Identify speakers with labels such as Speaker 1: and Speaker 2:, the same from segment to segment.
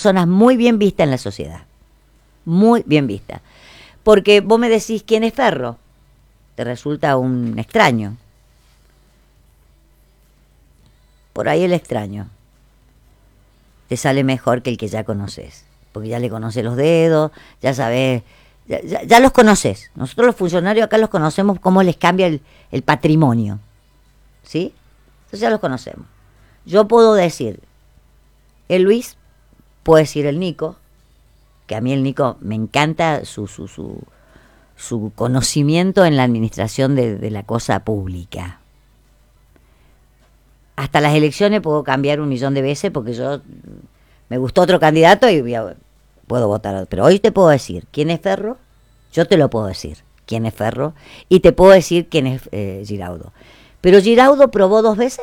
Speaker 1: personas muy bien vistas en la sociedad. Muy bien vistas. Porque vos me decís, ¿quién es Ferro? Te resulta un extraño. Por ahí el extraño te sale mejor que el que ya conoces. Porque ya le conoces los dedos, ya sabés, ya los conoces. Nosotros los funcionarios acá los conocemos, cómo les cambia el patrimonio. ¿Sí? Entonces ya los conocemos. Yo puedo decir el Luis, puedo decir el Nico, que a mí el Nico me encanta su conocimiento en la administración de la cosa pública. Hasta las elecciones puedo cambiar 1.000.000 de veces porque yo me gustó otro candidato y puedo votar. Pero hoy te puedo decir quién es Ferro, yo te lo puedo decir quién es Ferro y te puedo decir quién es Giraudo. Pero Giraudo probó 2 veces,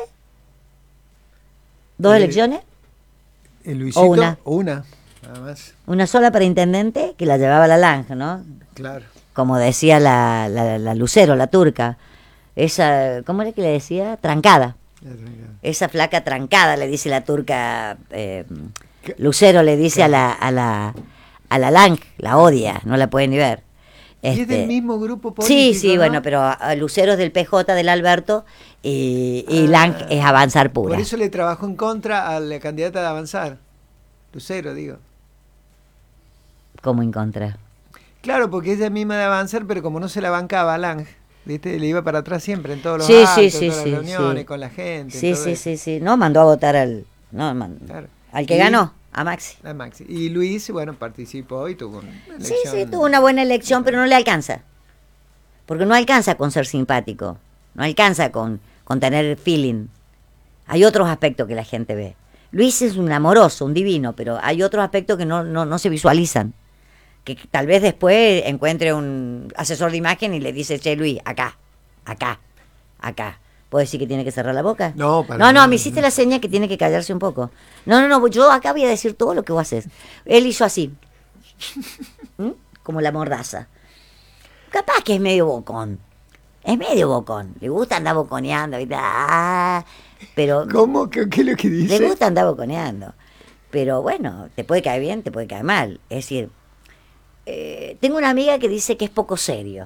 Speaker 1: 2 elecciones.
Speaker 2: ¿El Luisito? Una, nada más.
Speaker 1: Una sola para intendente que la llevaba la Lange, ¿no?
Speaker 2: Claro.
Speaker 1: Como decía la Lucero, la turca. Esa, ¿cómo era que le decía? Trancada. Esa flaca trancada, le dice la turca. Lucero le dice a la Lange, la odia, no la puede ni ver.
Speaker 2: ¿Y es del mismo grupo político?
Speaker 1: Sí, ¿no? Bueno, pero Lucero es del PJ del Alberto y Lange es Avanzar Pura.
Speaker 2: Por eso le trabajó en contra a la candidata de Avanzar. Lucero, digo.
Speaker 1: ¿Cómo en contra?
Speaker 2: Claro, porque ella misma de Avanzar, pero como no se la bancaba a Lange, ¿viste? Le iba para atrás siempre en todos los actos, en todas las reuniones, con la gente.
Speaker 1: Sí. No, mandó a votar
Speaker 2: claro.
Speaker 1: al que ganó. A Maxi.
Speaker 2: Y Luis, bueno, participó y tuvo una elección.
Speaker 1: Sí, tuvo una buena elección, pero no le alcanza. Porque no alcanza con ser simpático. No alcanza con tener feeling. Hay otros aspectos que la gente ve. Luis es un amoroso, un divino, pero hay otros aspectos que no se visualizan. Que tal vez después encuentre un asesor de imagen y le dice, che, Luis, acá. ¿Puedo decir que tiene que cerrar la boca?
Speaker 2: No,
Speaker 1: me hiciste la seña que tiene que callarse un poco. No, yo acá voy a decir todo lo que vos haces. Él hizo así. Como la mordaza. Capaz que es medio bocón. Le gusta andar boconeando. Pero
Speaker 2: ¿Cómo? ¿Qué es lo que dice?
Speaker 1: Le gusta andar boconeando. Pero bueno, te puede caer bien, te puede caer mal. Es decir, tengo una amiga que dice que es poco serio.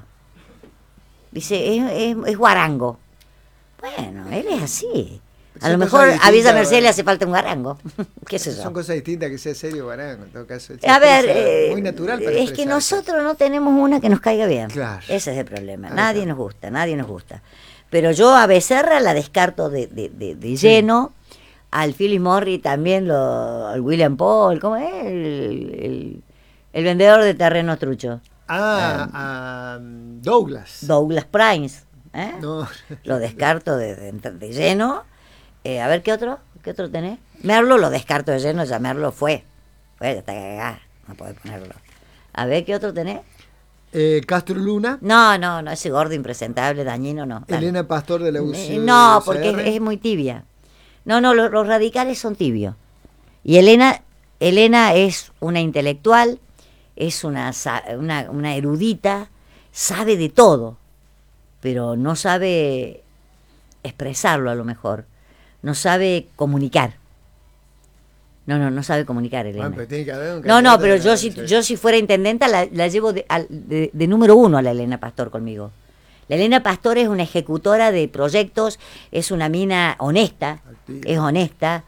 Speaker 1: Dice, es guarango. Bueno, él es así. A lo mejor a Villa Mercedes le hace falta un guarango. ¿Qué es eso?
Speaker 2: Son cosas distintas que sea serio o guarango, en todo caso.
Speaker 1: A ver,
Speaker 2: muy natural para
Speaker 1: es que nosotros no tenemos una que nos caiga bien.
Speaker 2: Claro.
Speaker 1: Ese es el problema. Nadie nos gusta. Pero yo a Becerra la descarto de lleno. Al Philip Morris también, al William Paul, ¿cómo es? El vendedor de terrenos trucho.
Speaker 2: A Douglas.
Speaker 1: Douglas Price.
Speaker 2: No.
Speaker 1: Lo descarto de lleno. A ver, ¿qué otro tenés? Merlo lo descarto de lleno, ya Merlo fue. Está cagada, no podés ponerlo. A ver, ¿qué otro tenés?
Speaker 2: Castro Luna.
Speaker 1: No, ese gordo impresentable, dañino, no.
Speaker 2: Elena Pastor de la UCR.
Speaker 1: No, porque es muy tibia. No, los radicales son tibios. Y Elena es una intelectual, es una erudita, sabe de todo, pero no sabe expresarlo a lo mejor. No sabe comunicar. No sabe comunicar, Elena.
Speaker 2: Pero tiene que haber
Speaker 1: pero yo si fuera intendenta la llevo de número 1 a la Elena Pastor conmigo. La Elena Pastor es una ejecutora de proyectos, es una mina honesta, es honesta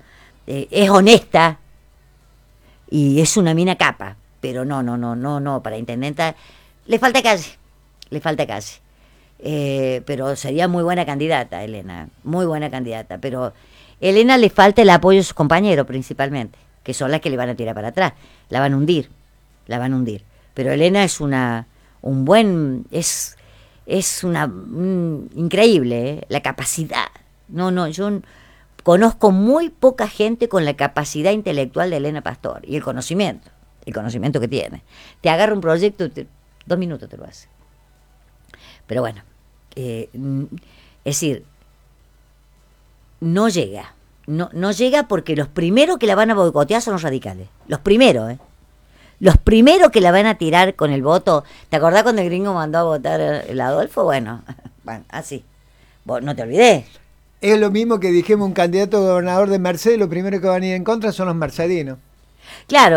Speaker 1: y es una mina capa, pero no, para intendenta le falta calle. Pero sería muy buena candidata, Elena, muy buena candidata, pero Elena le falta el apoyo de sus compañeros principalmente, que son las que le van a tirar para atrás, la van a hundir, pero Elena es increíble, la capacidad, yo conozco muy poca gente con la capacidad intelectual de Elena Pastor y el conocimiento que tiene, te agarra un proyecto, 2 minutos te lo hace. Pero bueno, es decir, no llega porque los primeros que la van a boicotear son los radicales. Los primeros que la van a tirar con el voto. ¿Te acordás cuando el gringo mandó a votar el Adolfo? Bueno, así. Vos no te olvidés.
Speaker 2: Es lo mismo que dijimos un candidato a gobernador de Mercedes, lo primero que van a ir en contra son los mercedinos.
Speaker 1: Claro.